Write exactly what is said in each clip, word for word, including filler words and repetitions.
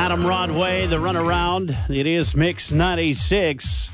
Adam Rodway, the runaround. It is Mix ninety-six.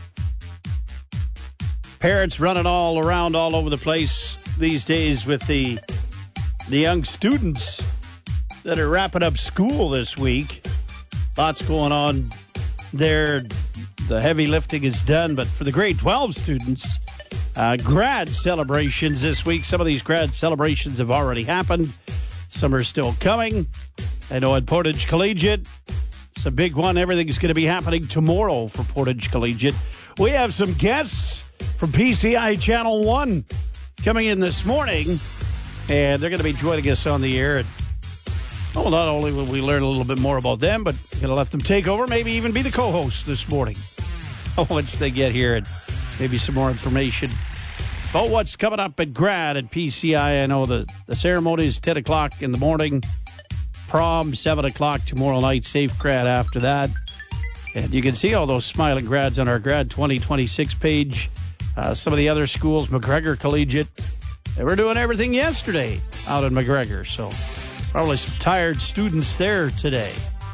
Parents running all around all over the place these days with the the young students that are wrapping up school this week. Lots going on there. The heavy lifting is done, but for the grade twelve students, uh, grad celebrations this week. Some of these grad celebrations have already happened. Some are still coming. I know at Portage Collegiate, it's a big one. Everything's going to be happening tomorrow for Portage Collegiate. We have some guests from P C I Channel one coming in this morning, and they're going to be joining us on the air. And, well, not only will we learn a little bit more about them, but going to let them take over, maybe even be the co-host this morning once they get here, and maybe some more information about what's coming up at grad at P C I. I know the, the ceremony is ten o'clock in the morning. Prom, seven o'clock tomorrow night. Safe grad after that. And you can see all those smiling grads on our grad twenty twenty-six page. Uh, some of the other schools, McGregor Collegiate, they were doing everything yesterday out in McGregor. So probably some tired students there today.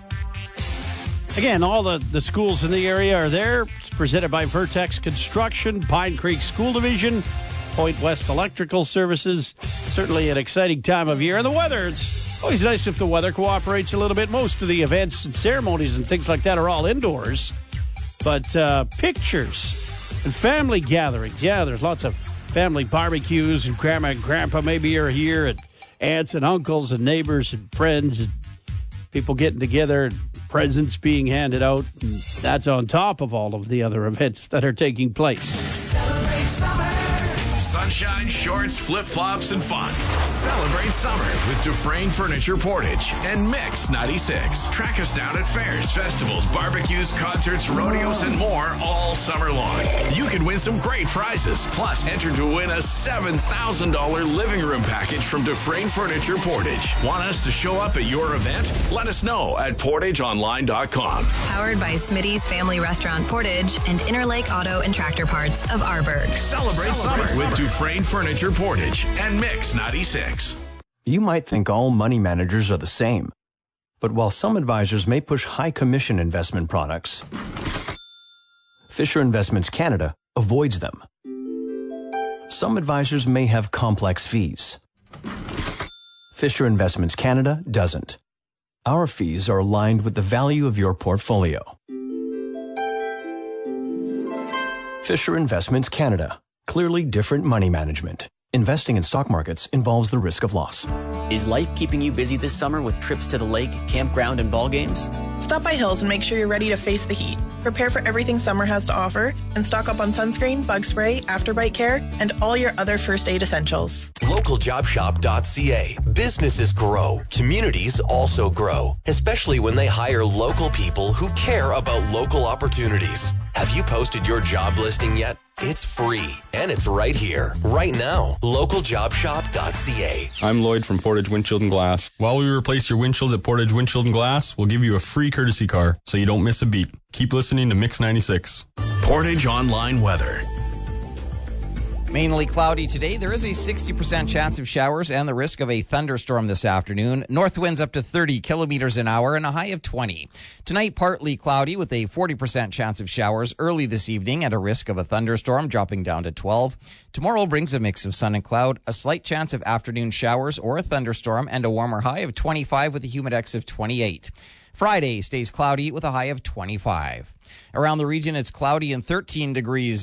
Again, all the, the schools in the area are there. It's presented by Vertex Construction, Pine Creek School Division, Point West Electrical Services. Certainly an exciting time of year. And the weather, it's always nice if the weather cooperates a little bit. Most of the events and ceremonies and things like that are all indoors. But uh, pictures and family gatherings. Yeah, there's lots of family barbecues, and grandma and grandpa maybe are here, and aunts and uncles and neighbors and friends and people getting together and presents being handed out. And that's on top of all of the other events that are taking place. Celebrate summer. Sunshine, shorts, flip-flops, and fun. Celebrate summer with Dufresne Furniture Portage and Mix ninety-six. Track us down at fairs, festivals, barbecues, concerts, rodeos, and more all summer long. You can win some great prizes. Plus, enter to win a seven thousand dollars living room package from Dufresne Furniture Portage. Want us to show up at your event? Let us know at portage online dot com. Powered by Smitty's Family Restaurant Portage and Interlake Auto and Tractor Parts of Arborg. Celebrate, Celebrate summer, summer with Dufresne Furniture Portage and Mix ninety-six. You might think all money managers are the same. But while some advisors may push high commission investment products, Fisher Investments Canada avoids them. Some advisors may have complex fees. Fisher Investments Canada doesn't. Our fees are aligned with the value of your portfolio. Fisher Investments Canada. Clearly different money management. Investing in stock markets involves the risk of loss. Is life keeping you busy this summer with trips to the lake, campground, and ball games? Stop by Hills and make sure you're ready to face the heat. Prepare for everything summer has to offer and stock up on sunscreen, bug spray, afterbite care, and all your other first aid essentials. local job shop dot c a. Businesses grow. Communities also grow, especially when they hire local people who care about local opportunities. Have you posted your job listing yet? It's free, and it's right here, right now. local job shop dot c a. I'm Lloyd from Portage Windshield and Glass. While we replace your windshields at Portage Windshield and Glass, we'll give you a free courtesy car, so you don't miss a beat. Keep listening to Mix ninety-six. Portage Online Weather. Mainly cloudy today. There is a sixty percent chance of showers and the risk of a thunderstorm this afternoon. North winds up to thirty kilometers an hour and a high of twenty. Tonight, partly cloudy with a forty percent chance of showers early this evening and a risk of a thunderstorm dropping down to twelve. Tomorrow brings a mix of sun and cloud, a slight chance of afternoon showers or a thunderstorm, and a warmer high of twenty-five with a humidex of twenty-eight. Friday stays cloudy with a high of twenty-five. Around the region, it's cloudy and thirteen degrees